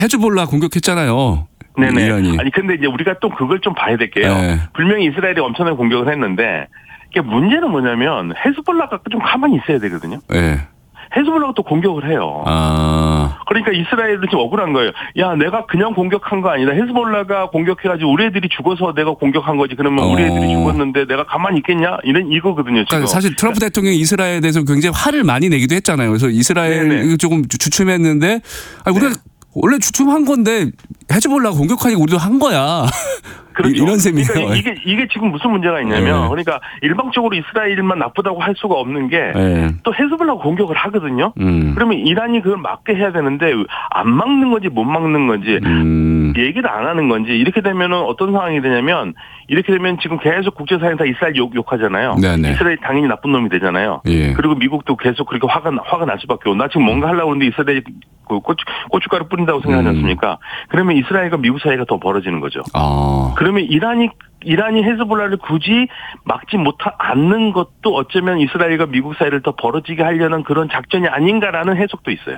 헤즈볼라 공격했잖아요. 네네. 이란이. 아니 근데 이제 우리가 또 그걸 좀 봐야 될 게요. 네. 분명히 이스라엘이 엄청난 공격을 했는데 이게 문제는 뭐냐면 헤즈볼라가 좀 가만히 있어야 되거든요. 네. 헤즈볼라가 또 공격을 해요. 그러니까 이스라엘도 지금 억울한 거예요. 야, 내가 그냥 공격한 거 아니다. 헤즈볼라가 공격해가지고 우리 애들이 죽어서 내가 공격한 거지. 그러면 우리 애들이 죽었는데 내가 가만히 있겠냐? 이거거든요. 지금. 그러니까 사실 트럼프 대통령이 이스라엘에 대해서 굉장히 화를 많이 내기도 했잖아요. 그래서 이스라엘 조금 주춤했는데 아니, 우리가 원래 주춤한 건데 헤즈볼라가 공격하니까 우리도 한 거야. 그렇죠. 이런 셈이에요. 그러니까 이게 지금 무슨 문제가 있냐면, 그러니까 일방적으로 이스라엘만 나쁘다고 할 수가 없는 게 또 헤즈볼라가 공격을 하거든요. 그러면 이란이 그걸 막게 해야 되는데 안 막는 건지 못 막는 건지 얘기를 안 하는 건지 이렇게 되면은 어떤 상황이 되냐면 이렇게 되면 지금 계속 국제사회는 다 이스라엘 욕하잖아요. 네네. 이스라엘 당연히 나쁜 놈이 되잖아요. 예. 그리고 미국도 계속 그렇게 화가 날 수밖에 없고 나 지금 뭔가 하려고 하는데 이스라엘이 고춧가루 뿌린다고 생각하지 않습니까? 그러면 이스라엘과 미국 사이가 더 벌어지는 거죠. 그러면 이란이 헤즈볼라를 굳이 막지 않는 것도 어쩌면 이스라엘과 미국 사이를 더 벌어지게 하려는 그런 작전이 아닌가라는 해석도 있어요.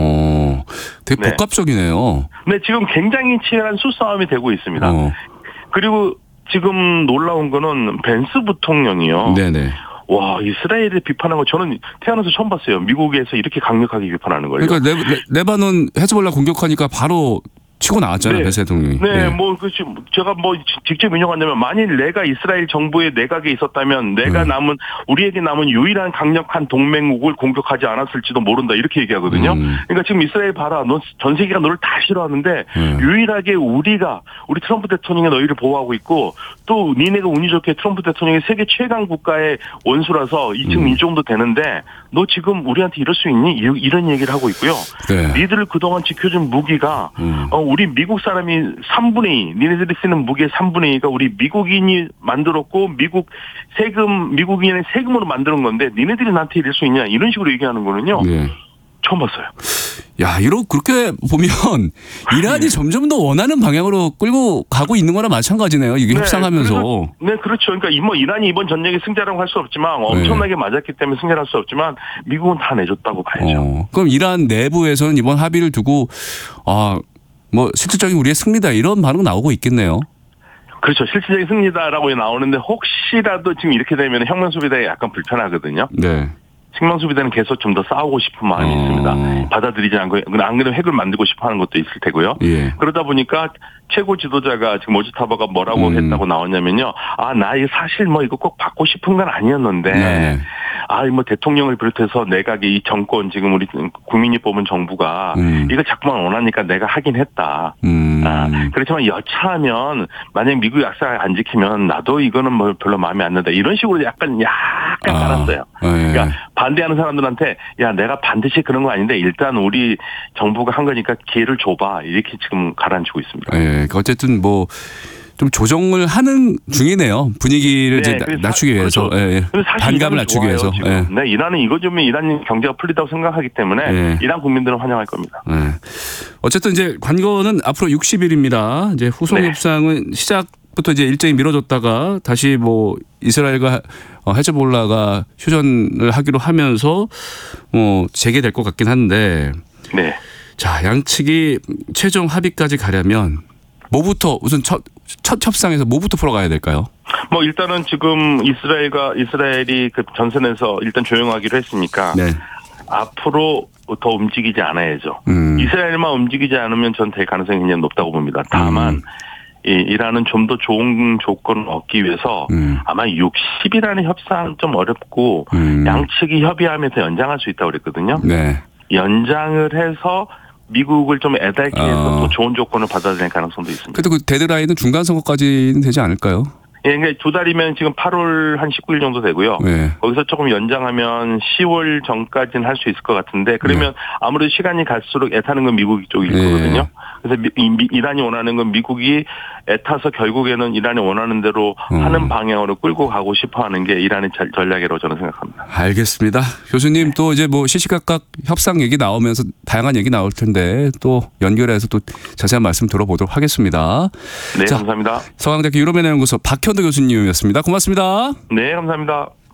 되게 복합적이네요. 네, 지금 굉장히 치열한 수싸움이 되고 있습니다. 그리고 지금 놀라운 거는 벤스 부통령이요. 네네. 와, 이스라엘을 비판한 거 저는 태어나서 처음 봤어요. 미국에서 이렇게 강력하게 비판하는 거예요. 그러니까 레바논 헤즈볼라 공격하니까 바로 치고 나왔잖아요. 벤스 대통령이. 네, 뭐 제가 뭐 직접 인용한다면 만일 내가 이스라엘 정부의 내각에 있었다면 내가 우리에게 남은 유일한 강력한 동맹국을 공격하지 않았을지도 모른다 이렇게 얘기하거든요. 그러니까 지금 이스라엘 봐라, 너 전 세계가 너를 다 싫어하는데 유일하게 우리 트럼프 대통령이 너희를 보호하고 있고 또 니네가 운이 좋게 트럼프 대통령이 세계 최강 국가의 원수라서 이 정도 되는데 너 지금 우리한테 이럴 수 있니? 이런 얘기를 하고 있고요. 니들을 그동안 지켜준 무기가 우리 미국 사람이 3분의 2, 니네들이 쓰는 무기의 3분의 2가 우리 미국인이 만들었고 미국인의 세금으로 만드는 건데 니네들이 나한테 이럴 수 있냐 이런 식으로 얘기하는 거는요. 처음 봤어요. 야, 그렇게 보면 이란이 점점 더 원하는 방향으로 끌고 가고 있는 거나 마찬가지네요. 이게 협상하면서. 네, 그렇죠. 그러니까 이란이 이번 전쟁의 승자라고 할 수 없지만 엄청나게 맞았기 때문에 승자를 할 수 없지만 미국은 다 내줬다고 봐야죠. 그럼 이란 내부에서는 이번 합의를 두고 뭐 실질적인 우리의 승리다 이런 반응 나오고 있겠네요. 그렇죠. 실질적인 승리다라고 나오는데 혹시라도 지금 이렇게 되면 혁명수비대가 약간 불편하거든요. 네. 혁명수비대는 계속 좀 더 싸우고 싶은 마음이 있습니다. 받아들이지 않고 안 그래도 핵을 만들고 싶어하는 것도 있을 테고요. 그러다 보니까 최고 지도자가 지금 모지타바가 뭐라고 했다고 나왔냐면요. 나 이거 사실 이거 꼭 받고 싶은 건 아니었는데. 뭐 대통령을 비롯해서 내각이 이 정권 지금 우리 국민이 뽑은 정부가 이거 자꾸만 원하니까 내가 하긴 했다. 그렇지만 여차하면 만약 미국 약속을 안 지키면 나도 이거는 별로 마음에 안 든다. 이런 식으로 약간 깔았어요. 그러니까 반대하는 사람들한테 내가 반드시 그런 거 아닌데 일단 우리 정부가 한 거니까 기회를 줘봐. 이렇게 지금 가라앉히고 있습니다. 어쨌든 좀 조정을 하는 중이네요. 분위기를 이제 낮추기 위해서. 반감을 낮추기 위해서. 네, 이란은 이거 좀 이란 경제가 풀리다고 생각하기 때문에 이란 국민들은 환영할 겁니다. 어쨌든 이제 관건은 앞으로 60일입니다. 이제 후속 협상은 시작부터 이제 일정이 미뤄졌다가 다시 이스라엘과 헤즈볼라가 휴전을 하기로 하면서 재개될 것 같긴 한데. 네. 자, 양측이 최종 합의까지 가려면 뭐부터 우선 첫 협상에서 뭐부터 풀어가야 될까요? 일단은 지금 이스라엘이 그 전선에서 일단 조용하기로 했으니까 앞으로 더 움직이지 않아야죠. 이스라엘만 움직이지 않으면 전 될 가능성이 굉장히 높다고 봅니다. 다만 이란은 좀 더 좋은 조건을 얻기 위해서 아마 60이라는 협상 좀 어렵고 양측이 협의하면서 연장할 수 있다고 그랬거든요. 연장을 해서 미국을 좀 애달게 해서 더 좋은 조건을 받아들일 가능성도 있습니다. 그래도 그 데드라인은 중간 선거까지는 되지 않을까요? 그러니까 2달이면 지금 8월 한 19일 정도 되고요. 거기서 조금 연장하면 10월 전까지는 할 수 있을 것 같은데 그러면 아무래도 시간이 갈수록 애타는 건 미국 쪽일 거거든요. 그래서 이란이 원하는 건 미국이 애타서 결국에는 이란이 원하는 대로 하는 방향으로 끌고 가고 싶어하는 게 이란의 전략이라고 저는 생각합니다. 알겠습니다. 교수님 또 이제 시시각각 협상 얘기 나오면서 다양한 얘기 나올 텐데 또 연결해서 또 자세한 말씀 들어보도록 하겠습니다. 네, 감사합니다. 서강대학교 유럽연애연구소 박현도 교수님이었습니다. 고맙습니다. 네, 감사합니다.